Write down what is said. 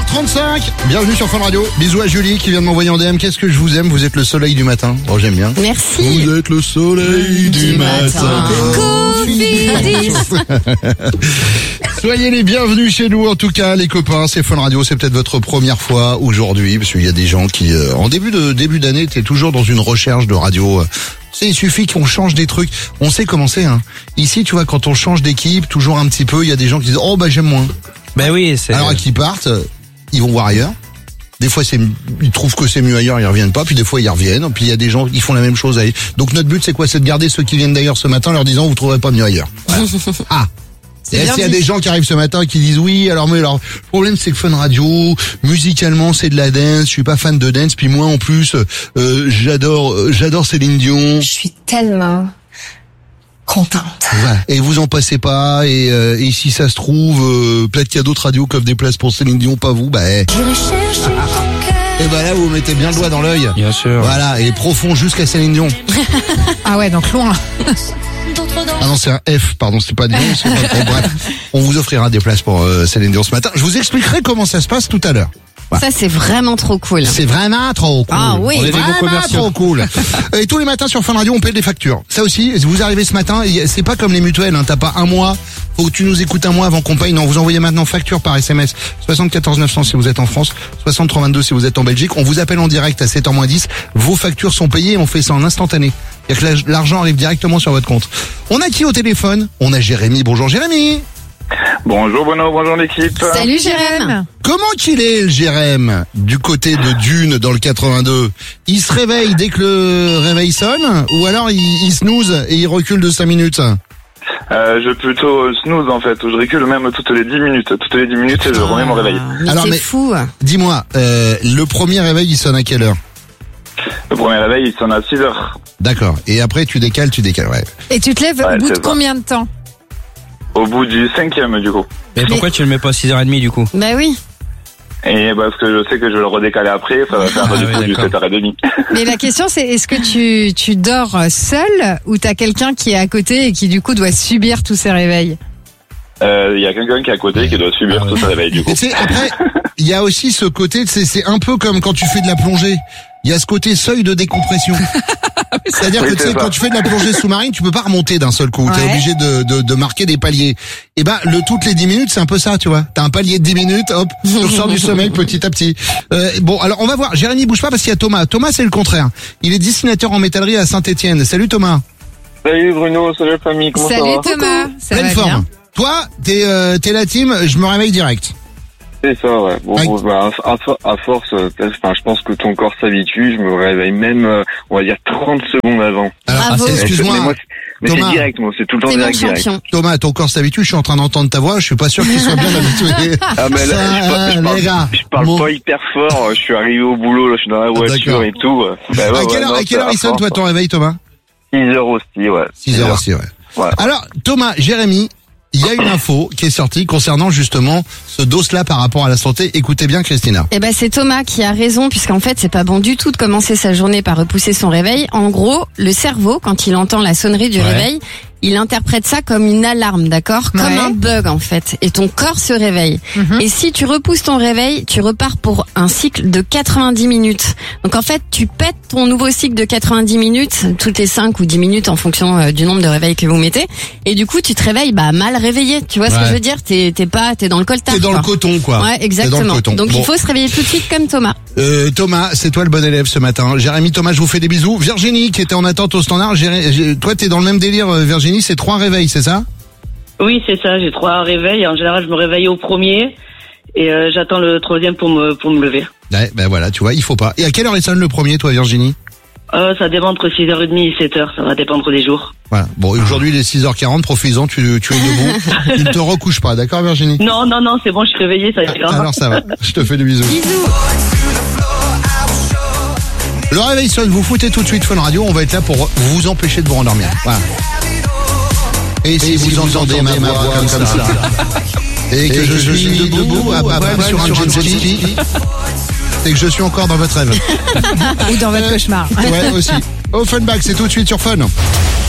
8h35, bienvenue sur Fun Radio. Bisous à Julie qui vient de m'envoyer en DM. Qu'est-ce que je vous aime, vous êtes le soleil du matin. Oh, j'aime bien. Merci. Vous êtes le soleil du matin. Cofidis. Soyez les bienvenus chez nous en tout cas les copains, c'est Fun Radio, c'est peut-être votre première fois aujourd'hui parce qu'il y a des gens qui en début d'année étaient toujours dans une recherche de radio. Il suffit qu'on change des trucs. On sait comment c'est hein. Ici tu vois quand on change d'équipe, toujours un petit peu, il y a des gens qui disent "Oh bah j'aime moins." Ben oui, c'est alors qu'ils partent, ils vont voir ailleurs. Des fois ils trouvent que c'est mieux ailleurs, ils reviennent pas, puis des fois ils reviennent, puis il y a des gens qui font la même chose. Donc notre but c'est quoi? C'est de garder ceux qui viennent d'ailleurs ce matin en leur disant "Vous trouverez pas mieux ailleurs." Voilà. Ah. Et s'il y a des gens qui arrivent ce matin et qui disent oui, alors le problème c'est que Fun Radio, musicalement c'est de la dance, je suis pas fan de dance, puis moi en plus j'adore Céline Dion. Je suis tellement contente. Voilà. Et vous en passez pas, et si ça se trouve, peut-être qu'il y a d'autres radios qui offrent des places pour Céline Dion, pas vous, bah Je recherche ton cœur. et bah là vous mettez bien le doigt dans l'œil. bien sûr. Voilà, et profond jusqu'à Céline Dion. Ah ouais, donc loin. Ah non, c'est un F, pardon, c'est pas Dion, c'est pas bon, bref. On vous offrira des places pour Céline Dion ce matin. Je vous expliquerai comment ça se passe tout à l'heure. Ouais. Ça, c'est vraiment trop cool. C'est vraiment trop cool. Ah oui. On est des bons Vraiment commerciaux. trop cool. Et tous les matins sur Fun Radio, on paie des factures. Ça aussi, vous arrivez ce matin, c'est pas comme les mutuelles, hein, t'as pas un mois, faut que tu nous écoutes un mois avant qu'on paye. Non, vous envoyez maintenant facture par SMS. 74 900 si vous êtes en France, 63 22 si vous êtes en Belgique. On vous appelle en direct à 7h-10. Vos factures sont payées et on fait ça en instantané. C'est-à-dire que l'argent arrive directement sur votre compte. On a qui au téléphone? On a Jérémy. Bonjour Jérémy. Bonjour Bruno, bonjour l'équipe. Salut Jérém. Comment qu'il est le Jérém du côté de Dune dans le 82? Il se réveille dès que le réveil sonne ou alors il snooze et il recule de 5 minutes? Je plutôt snooze en fait, où je recule même toutes les 10 minutes. Toutes les 10 minutes et je remets mon réveil. Mais Alors, c'est mais- fou. Dis-moi, le premier réveil il sonne à quelle heure? Le premier réveil il sonne à 6h. D'accord. Et après tu décales, ouais. Et tu te lèves Ouais, au bout de c'est ça. combien de temps? Au bout du 5e du coup. Mais pourquoi tu le mets pas à 6h30 du coup? Bah oui. Et parce que je sais que je vais le redécaler après, ça va faire Ah du ouais, coup du d'accord. 7h30. Mais la question c'est, est-ce que tu dors seul ou t'as quelqu'un qui est à côté et qui du coup doit subir tous ces réveils? Il y a quelqu'un qui est à côté qui doit subir Ah ouais. tout ce réveil du coup. Et tu sais, après, il y a aussi ce côté, c'est un peu comme quand tu fais de la plongée. Il y a ce côté seuil de décompression. C'est-à-dire Oui, que tu c'est sais, ça. quand tu fais de la plongée sous-marine, tu peux pas remonter d'un seul coup. T'es Ouais. obligé de marquer des paliers. Et ben, toutes les 10 minutes, c'est un peu ça, tu vois. T'as un palier de 10 minutes, hop, tu ressors du sommeil petit à petit. Bon, alors on va voir. Jérémy, bouge pas parce qu'il y a Thomas. Thomas, c'est le contraire. Il est dessinateur en métallerie à Saint-Étienne. Salut Thomas. Salut Bruno, salut la famille, comment ça Salut va? Thomas, ça Pleine va forme. bien? Toi, t'es la team, je me réveille direct. C'est ça, ouais. Bon, Ouais. bah, à force, je pense que ton corps s'habitue, je me réveille même, on va dire 30 secondes avant. Alors, Bravo. excuse-moi. Mais, moi, mais Thomas. c'est direct, moi, c'est tout le temps C'est mon direct. champion. Thomas, ton corps s'habitue, je suis en train d'entendre ta voix, je suis pas sûr qu'il soit bien habitué. Ah mais là, Les gars, je parle bon. pas hyper fort, je suis arrivé au boulot, là, je suis dans la voiture D'accord. et tout. Bah, ouais, À quelle heure il sonne toi ton réveil Thomas? 6h aussi, ouais. 6h aussi, ouais. Ouais. Alors Thomas, Jérémy, il y a une info qui est sortie concernant justement ce dos-là par rapport à la santé. Écoutez bien Christina. Eh ben c'est Thomas qui a raison, puisqu'en fait c'est pas bon du tout de commencer sa journée par repousser son réveil. En gros, le cerveau, quand il entend la sonnerie du Ouais. réveil, il interprète ça comme une alarme, d'accord? Comme Ouais. un bug en fait. Et ton corps se réveille. Et si tu repousses ton réveil, tu repars pour un cycle de 90 minutes. Donc en fait, tu pètes ton nouveau cycle de 90 minutes toutes les 5 ou 10 minutes en fonction du nombre de réveils que vous mettez. Et du coup, tu te réveilles mal réveillé. Tu vois ce que Ouais. je veux dire? T'es dans le coltard. T'es dans le quoi. coton quoi. Ouais, T'es dans exactement. le coton. Donc Bon. il faut se réveiller tout de suite comme Thomas. Thomas, c'est toi le bon élève ce matin. Jérémy, Thomas, je vous fais des bisous. Virginie qui était en attente au standard. Toi t'es dans le même délire Virginie, c'est 3 réveils, c'est ça? Oui, c'est ça, j'ai 3 réveils. En général, je me réveille au premier et j'attends le 3e pour me lever. Ouais, ben voilà, tu vois, il faut pas. Et à quelle heure il sonne le premier toi Virginie? Ça dépend entre 6h30 et 7h, ça va dépendre des jours. Voilà. Bon, aujourd'hui il est 6h40, profites-en, tu es debout. Tu ne te recouches pas, d'accord Virginie? Non, c'est bon, je suis réveillée, ça ira. Alors ça va, je te fais des bisous. Bisous. Le réveil sonne, vous foutez tout de suite Fun Radio, on va être là pour vous empêcher de vous rendormir. Voilà. Et si vous entendez ma voix comme ça, et que je suis debout à poil sur un jet ski, c'est que je suis encore dans votre rêve. Ou dans votre cauchemar. Ouais, aussi. Au Funback, c'est tout de suite sur Fun.